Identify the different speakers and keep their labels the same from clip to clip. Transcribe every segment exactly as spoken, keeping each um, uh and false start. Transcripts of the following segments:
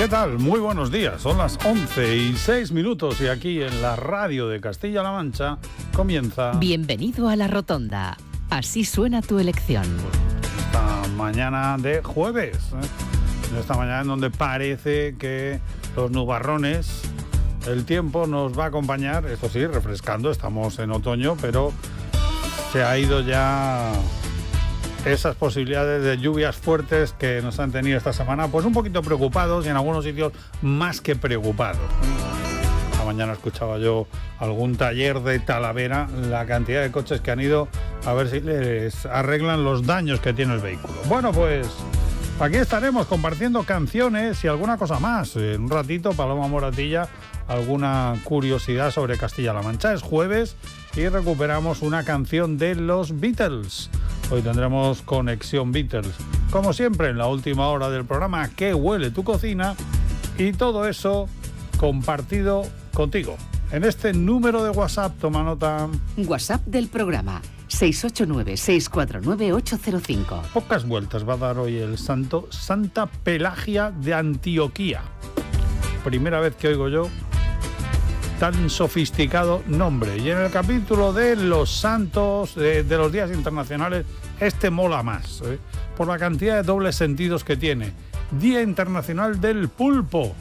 Speaker 1: ¿Qué tal? Muy buenos días. Son las once y seis minutos y aquí en la radio de Castilla-La Mancha comienza...
Speaker 2: Bienvenido a La Rotonda. Así suena tu elección.
Speaker 1: Esta mañana de jueves, ¿eh? Esta mañana en donde parece que los nubarrones, el tiempo nos va a acompañar, eso sí, refrescando, estamos en otoño, pero se ha ido ya... esas posibilidades de lluvias fuertes que nos han tenido esta semana, pues un poquito preocupados y en algunos sitios más que preocupados. Esta mañana escuchaba yo algún taller de Talavera, la cantidad de coches que han ido a ver si les arreglan los daños que tiene el vehículo. Bueno, pues aquí estaremos compartiendo canciones y alguna cosa más. En un ratito, Paloma Moratilla, alguna curiosidad sobre Castilla-La Mancha. Es jueves y recuperamos una canción de los Beatles. Hoy tendremos Conexión Beatles, como siempre en la última hora del programa ¿Qué huele tu cocina? Y todo eso compartido contigo. En este número de WhatsApp, toma nota.
Speaker 2: WhatsApp del programa seis ocho nueve, seis cuatro nueve, ocho cero cinco.
Speaker 1: Pocas vueltas va a dar hoy el santo Santa Pelagia de Antioquía. Primera vez que oigo yo tan sofisticado nombre. Y en el capítulo de los santos, de, de los días internacionales, este mola más, ¿eh? Por la cantidad de dobles sentidos que tiene. Día Internacional del Pulpo.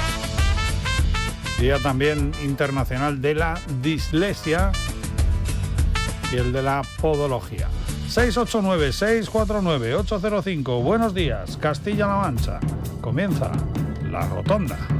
Speaker 1: Día también internacional de la dislexia y el de la podología. seis ocho nueve, seis cuatro nueve, ocho cero cinco. Buenos días, Castilla-La Mancha. Comienza La Rotonda.